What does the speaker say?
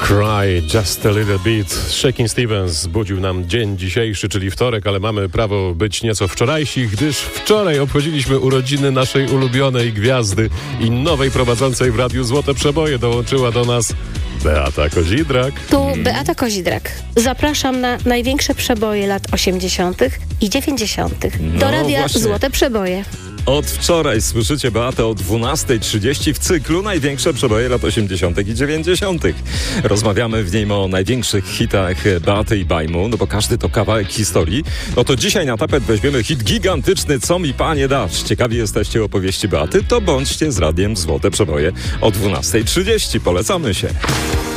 Cry Just a Little Bit. Shakin' Stevens zbudził nam dzień dzisiejszy, czyli wtorek, ale mamy prawo być nieco wczorajsi, gdyż wczoraj obchodziliśmy urodziny naszej ulubionej gwiazdy i nowej prowadzącej w Radiu Złote Przeboje. Dołączyła do nas Beata Kozidrak. Tu Beata Kozidrak. Zapraszam na największe przeboje lat 80. i 90. do Radia właśnie. Złote Przeboje. Od wczoraj słyszycie Beatę o 12:30 w cyklu Największe przeboje lat 80. i 90. Rozmawiamy w nim o największych hitach Beaty i Bajmu, no bo każdy to kawałek historii. No to dzisiaj na tapet weźmiemy hit gigantyczny Co mi panie dasz? Ciekawi jesteście opowieści Beaty? To bądźcie z Radiem Złote Przeboje o 12:30. Polecamy się.